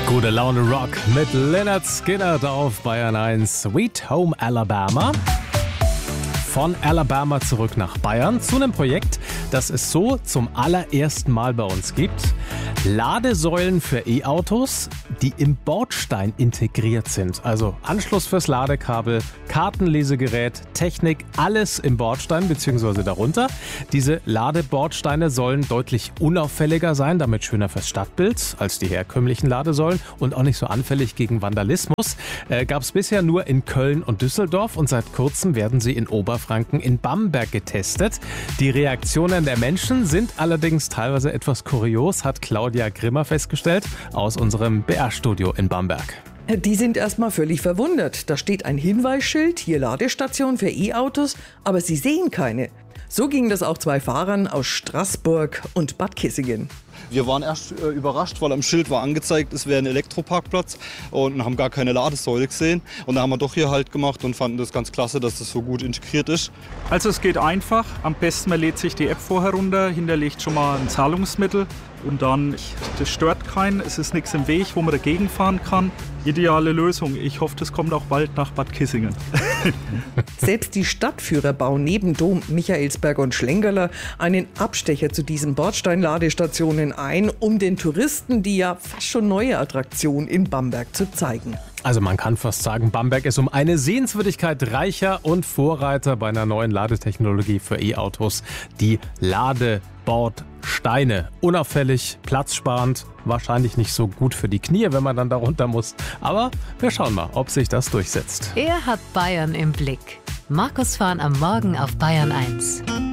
Gute Laune Rock mit Lynyrd Skynyrd auf Bayern 1. Sweet Home Alabama. Von Alabama zurück nach Bayern zu einem Projekt, das es so zum allerersten Mal bei uns gibt. Ladesäulen für E-Autos, die im Bordstein integriert sind. Also Anschluss fürs Ladekabel, Kartenlesegerät, Technik, alles im Bordstein bzw. darunter. Diese Ladebordsteine sollen deutlich unauffälliger sein, damit schöner fürs Stadtbild als die herkömmlichen Ladesäulen und auch nicht so anfällig gegen Vandalismus. Gab es bisher nur in Köln und Düsseldorf und seit kurzem werden sie in Oberfranken in Bamberg getestet. Die Reaktionen der Menschen sind allerdings teilweise etwas kurios, hat Claudia Grimmer festgestellt aus unserem BR-Studio in Bamberg. Die sind erstmal völlig verwundert. Da steht ein Hinweisschild, hier Ladestation für E-Autos, aber sie sehen keine. So ging das auch zwei Fahrern aus Straßburg und Bad Kissingen. Wir waren erst überrascht, weil am Schild war angezeigt, es wäre ein Elektroparkplatz und haben gar keine Ladesäule gesehen. Und da haben wir doch hier Halt gemacht und fanden das ganz klasse, dass das so gut integriert ist. Also es geht einfach. Am besten man lädt sich die App vorher runter, hinterlegt schon mal ein Zahlungsmittel und dann, das stört keinen, es ist nichts im Weg, wo man dagegen fahren kann. Ideale Lösung. Ich hoffe, das kommt auch bald nach Bad Kissingen. Selbst die Stadtführer bauen neben Dom, Michaelsberg und Schlengerler einen Abstecher zu diesen Bordsteinladestationen ein, um den Touristen die ja fast schon neue Attraktion in Bamberg zu zeigen. Also man kann fast sagen, Bamberg ist um eine Sehenswürdigkeit reicher und Vorreiter bei einer neuen Ladetechnologie für E-Autos. Die Ladebordsteine. Unauffällig, platzsparend, wahrscheinlich nicht so gut für die Knie, wenn man dann darunter muss. Aber wir schauen mal, ob sich das durchsetzt. Er hat Bayern im Blick. Markus Fahn am Morgen auf Bayern 1.